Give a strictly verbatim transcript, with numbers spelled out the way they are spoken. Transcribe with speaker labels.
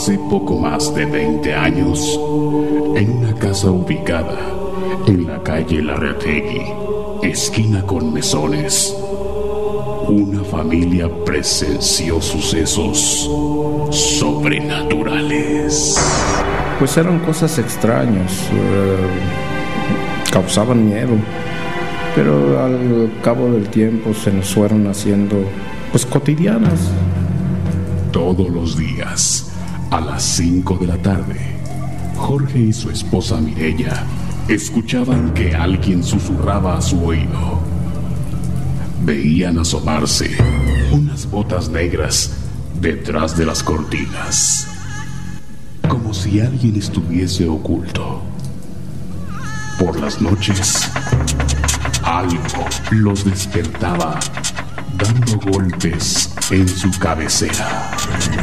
Speaker 1: Hace poco más de veinte años, en una casa ubicada en la calle Larrategui, esquina con Mesones, una familia presenció sucesos sobrenaturales.
Speaker 2: Pues eran cosas extrañas, eh, causaban miedo, pero al cabo del tiempo se nos fueron haciendo, pues, cotidianas.
Speaker 1: Todos los días, a las cinco de la tarde, Jorge y su esposa Mireya escuchaban que alguien susurraba a su oído. Veían asomarse unas botas negras detrás de las cortinas, como si alguien estuviese oculto. Por las noches, algo los despertaba, dando golpes en su cabecera.